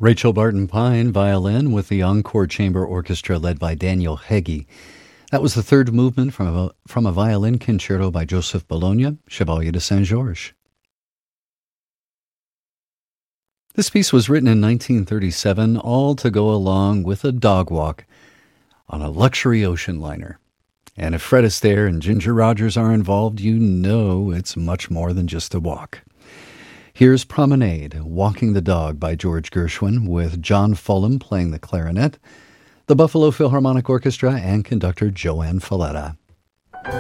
Rachel Barton Pine, violin, with the Encore Chamber Orchestra led by Daniel Heggie. That was the third movement from a violin concerto by Joseph Bologna, Chevalier de Saint-Georges. This piece was written in 1937, all to go along with a dog walk on a luxury ocean liner. And if Fred Astaire and Ginger Rogers are involved, you know it's much more than just a walk. Here's Promenade, Walking the Dog by George Gershwin, with John Fulham playing the clarinet, the Buffalo Philharmonic Orchestra, and conductor Joanne Falletta.